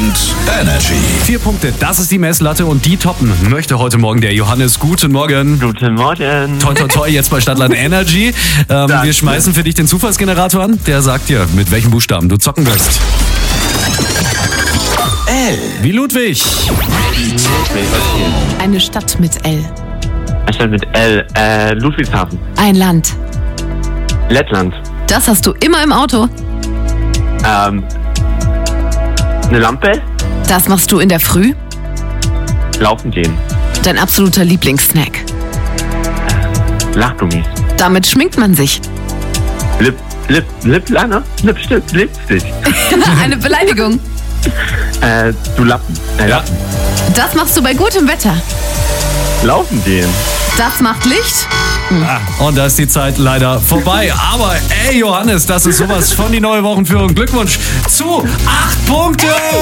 und Energy. 4 Punkte, das ist die Messlatte und die toppen möchte heute Morgen der Johannes. Guten Morgen. Guten Morgen. Toi, toi, toi, jetzt bei Stadtland Energy. Wir schmeißen für dich den Zufallsgenerator an. Der sagt dir, mit welchen Buchstaben du zocken wirst. L. Wie Ludwig. Eine Stadt mit L. Anstatt mit L. Ludwigshafen. Ein Land. Lettland. Das hast du immer im Auto. Eine Lampe. Das machst du in der Früh. Laufen gehen. Dein absoluter Lieblingssnack. Lachgummis. Damit schminkt man sich. Lipliner? Lipstick. Eine Beleidigung. Du Lappen. Lappen. Das machst du bei gutem Wetter. Laufen gehen. Das macht Licht. Und da ist die Zeit leider vorbei. Aber ey, Johannes, das ist sowas von die neue Wochenführung. Glückwunsch zu 8 Punkten.